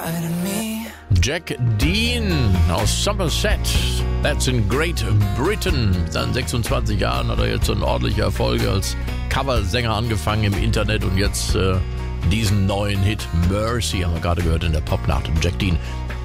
Jack Dean aus Somerset, that's in Great Britain. Mit seinen 26 Jahren hat er jetzt so einen ordentlichen Erfolg als Coversänger angefangen im Internet und jetzt diesen neuen Hit Mercy haben wir gerade gehört in der Popnacht. Und Jack Dean